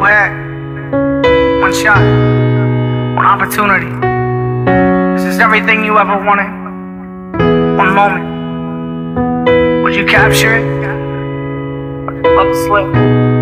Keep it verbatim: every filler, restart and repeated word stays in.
You had one shot, one opportunity. This is everything you ever wanted. One moment. Would you capture it? Or just let it slip?